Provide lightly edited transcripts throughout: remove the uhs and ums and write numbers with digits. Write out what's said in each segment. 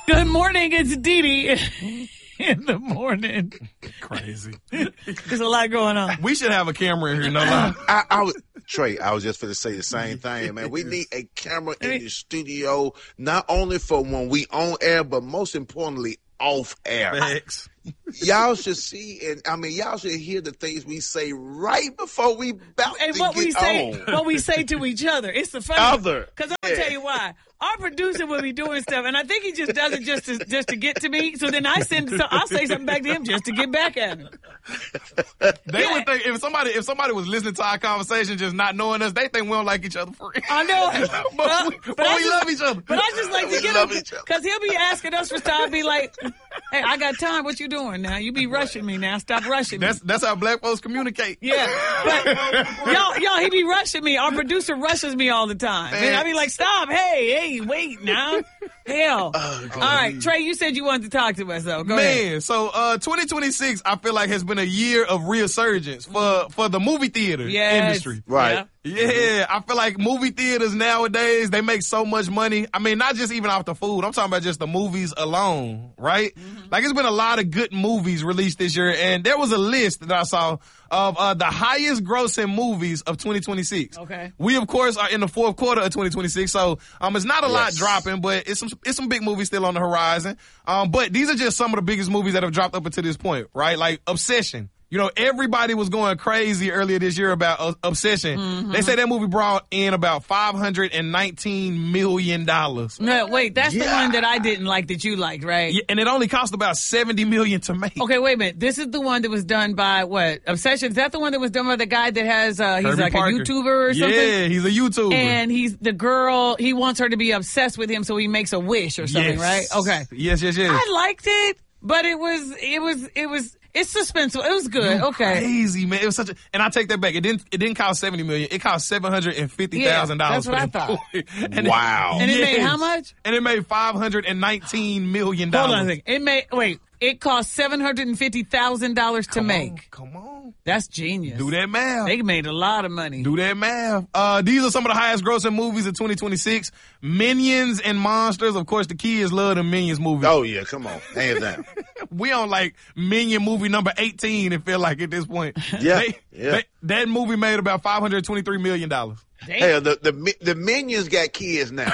Good morning. It's Dee Dee in the morning. Crazy. There's a lot going on. We should have a camera in here, no lie. Trey, I was just going to say the same thing, man. We need a camera in the studio, not only for when we on air, but most importantly, off air. Thanks. Y'all should see, and I mean, y'all should hear the things we say right before we about And to what get we say, on. what we say to each other. It's the funny. Because I'm going to tell you why. Our producer will be doing stuff, and I think he just does it just to get to me. So then I'll say something back to him just to get back at him. They would think if somebody was listening to our conversation just not knowing us, they think we don't like each other for real. I know. but we love each other. But I just like to We get love him each other. because he'll be asking us for stuff. I'll be like, "Hey, I got time. What you doing now? You be rushing me now. Stop rushing me." That's how black folks communicate. Yeah, but y'all, he be rushing me. Our producer rushes me all the time, and I be like, "Stop! Hey, wait now." Hell. All right, Trey, you said you wanted to talk to us, though. Go ahead. So 2026, I feel like has been a year of resurgence for the movie theater industry. Right. Yeah, I feel like movie theaters nowadays, they make so much money. I mean, not just even off the food. I'm talking about just the movies alone, right? Like, it's been a lot of good movies released this year, and there was a list that I saw of the highest grossing movies of 2026. Okay. We, of course, are in the fourth quarter of 2026, so it's not a lot dropping, but it's some big movies still on the horizon. But these are just some of the biggest movies that have dropped up until this point, right? Like Obsession. You know, everybody was going crazy earlier this year about Obsession. They say that movie brought in about $519 million. No, wait, that's the one that I didn't like that you liked, right? Yeah, and it only cost about $70 million to make. Okay, wait a minute. This is the one that was done by what? Obsession? Is that the one that was done by the guy that has, he's Herbie like Parker. a YouTuber or something? Yeah, he's a YouTuber. And he's the girl, he wants her to be obsessed with him so he makes a wish or something, right? Okay. Yes. I liked it, but it's suspenseful. It was good. Okay. Crazy, man. It was and I take that back. It didn't cost $70 million. It cost $750,000. That's what I thought. Wow. And it made how much? And it made $519 million. Hold on a second. It cost $750,000 to make. Come on. That's genius. Do that math. They made a lot of money. Do that math. These are some of the highest grossing movies of 2026. Minions and Monsters. Of course, the kids love the Minions movies. Oh, yeah, come on. Hands down. We on like Minion movie number 18, it feel like at this point. Yeah. That movie made about $523 million. Hey, the Minions got kids now.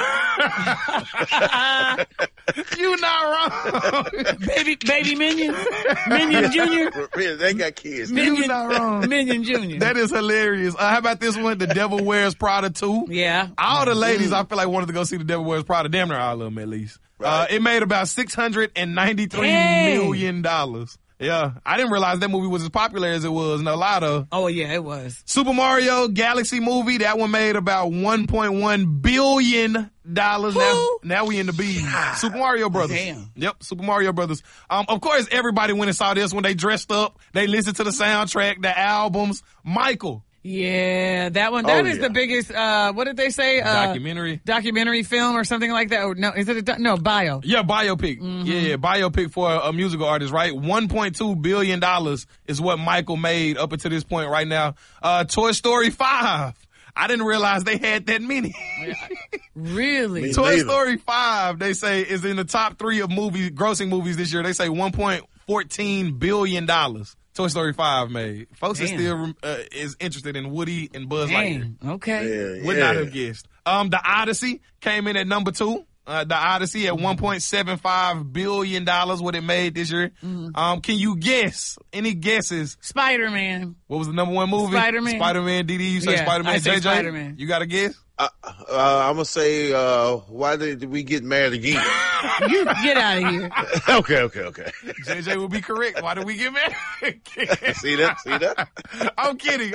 You not wrong. Baby Minion? Minion Jr.? They got kids. You not wrong. Minion Jr. That is hilarious. How about this one? The Devil Wears Prada 2. Yeah. All the ladies, I feel like, wanted to go see The Devil Wears Prada. Damn near all of them, at least. Right. It made about $693 million. Yeah. I didn't realize that movie was as popular as it was in a lot of. Oh, yeah, it was. Super Mario Galaxy movie, that one made about $1.1 billion. Now we in the B. Super Mario Brothers. Damn. Yep, Super Mario Brothers. Of course, everybody went and saw this when they dressed up. They listened to the soundtrack, the albums. Michael. Yeah, that one. That is the biggest, what did they say? Documentary film or something like that. Or no, is it bio? Yeah, biopic. Yeah, biopic for a musical artist, right? $1.2 billion is what Michael made up until this point right now. Toy Story 5. I didn't realize they had that many. Really? Toy Story 5, they say, is in the top 3 of grossing movies this year. They say $1.14 billion. Toy Story 5 made. Folks are still is interested in Woody and Buzz Lightyear. Okay. Would not have guessed. The Odyssey came in at number 2. The Odyssey at $1.75 billion, what it made this year. Can you guess? Any guesses? Spider-Man. What was the number 1 movie? Spider-Man. Spider-Man, DD, you say Spider-Man. I say JJ? Spider-Man. You got a guess? I'm going to say, why did we get married again? You get out of here. Okay. JJ will be correct. Why did we get married? See that? I'm kidding.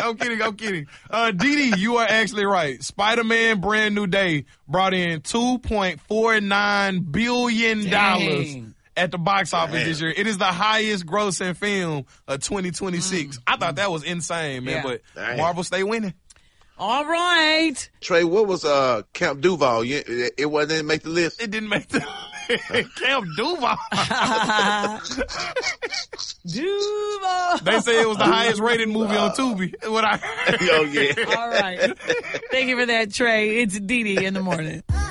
DD, you are actually right. Spider-Man Brand New Day brought in $2.49 billion at the box office this year. It is the highest grossing film of 2026. I thought that was insane, man, but Marvel stay winning. All right. Trey, what was Camp Duval? It didn't make the list? It didn't make the list. Camp Duval. Duval. They say it was the highest rated movie on Tubi. What I heard. Oh, yeah. All right. Thank you for that, Trey. It's Dee Dee in the morning.